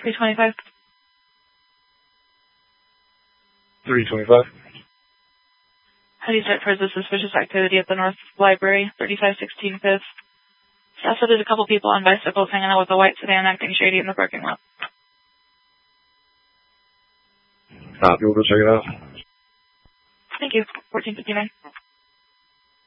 325. 325. How do you start towards the suspicious activity at the North Library, 3516 Fifth? Staff said there's a couple people on bicycles hanging out with a white sedan acting shady in the parking lot. We'll go check it out. Thank you. 1459.